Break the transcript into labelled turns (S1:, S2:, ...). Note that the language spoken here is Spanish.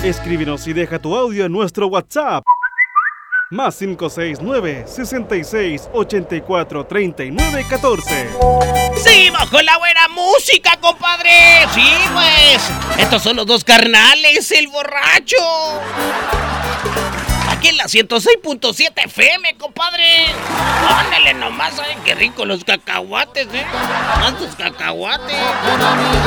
S1: Escríbenos y deja tu audio en nuestro WhatsApp. Más 569-66-84-39-14.
S2: ¡Seguimos con la buena música, compadre! Sí, pues, estos son los dos carnales, el borracho. Aquí en la 106.7 FM, compadre. Ándale nomás, ¿saben qué rico los cacahuates, Más tus cacahuates.